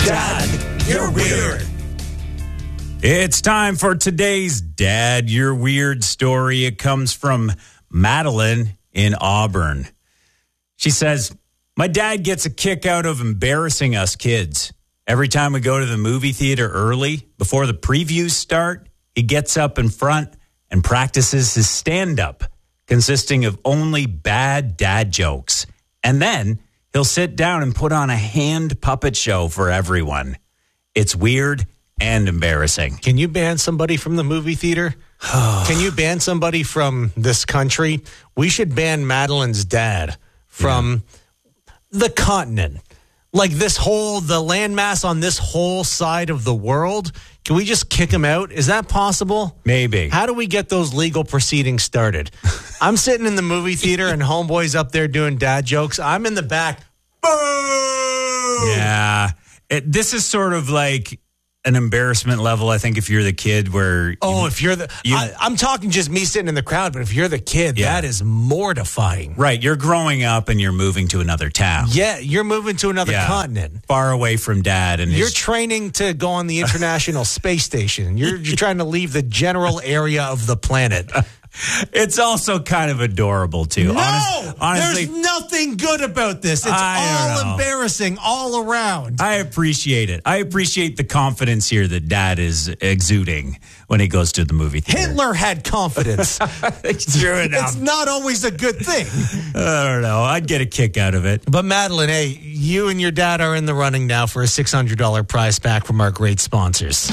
Dad, you're weird. It's time for today's Dad, You're Weird story. It comes from Madeline in Auburn. She says, my dad gets a kick out of embarrassing us kids. Every time we go to the movie theater early, before the previews start, he gets up in front and practices his stand-up, consisting of only bad dad jokes. And then he'll sit down and put on a hand puppet show for everyone. It's weird and embarrassing. Can you ban somebody from the movie theater? Can you ban somebody from this country? We should ban Madeline's dad from the continent. Like the landmass on this whole side of the world. Can we just kick him out? Is that possible? Maybe. How do we get those legal proceedings started? I'm sitting in the movie theater and homeboy's up there doing dad jokes. I'm in the back. Boo! Yeah. This is sort of like an embarrassment level, I think, if you're the kid where... if you're the... I'm talking just me sitting in the crowd, but if you're the kid, that is mortifying. Right. You're growing up and you're moving to another town. Yeah, you're moving to another continent. Far away from dad. And you're training to go on the International Space Station. You're trying to leave the general area of the planet. It's also kind of adorable, too. No! Honestly, there's nothing good about this. It's all embarrassing all around. I appreciate it. I appreciate the confidence here that dad is exuding when he goes to the movie theater. Hitler had confidence. True enough. It's not always a good thing. I don't know. I'd get a kick out of it. But Madeline, hey, you and your dad are in the running now for a $600 prize pack from our great sponsors.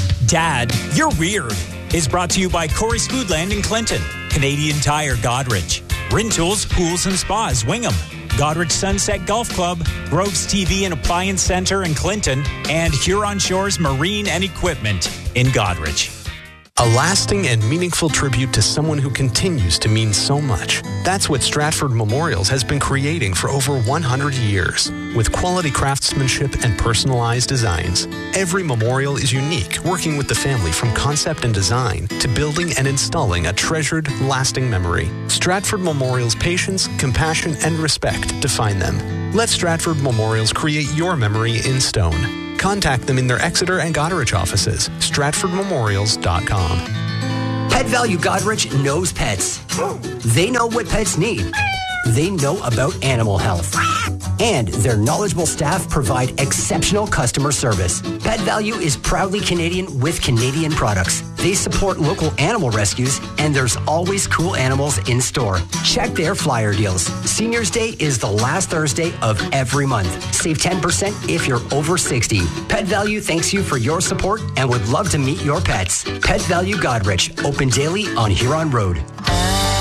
Dad, You're Weird is brought to you by Corey's Foodland in Clinton, Canadian Tire Godrich, Rentals, Pools and Spas, Wingham, Godrich Sunset Golf Club, Groves TV and Appliance Center in Clinton, and Huron Shores Marine and Equipment in Godrich. A lasting and meaningful tribute to someone who continues to mean so much. That's what Stratford Memorials has been creating for over 100 years. With quality craftsmanship and personalized designs, every memorial is unique, working with the family from concept and design to building and installing a treasured, lasting memory. Stratford Memorials' patience, compassion, and respect define them. Let Stratford Memorials create your memory in stone. Contact them in their Exeter and Goderich offices. StratfordMemorials.com. Pet Value Godrich knows pets. They know what pets need. They know about animal health. And their knowledgeable staff provide exceptional customer service. Pet Value is proudly Canadian with Canadian products. They support local animal rescues, and there's always cool animals in store. Check their flyer deals. Seniors Day is the last Thursday of every month. Save 10% if you're over 60. Pet Value thanks you for your support and would love to meet your pets. Pet Value Godrich, open daily on Huron Road.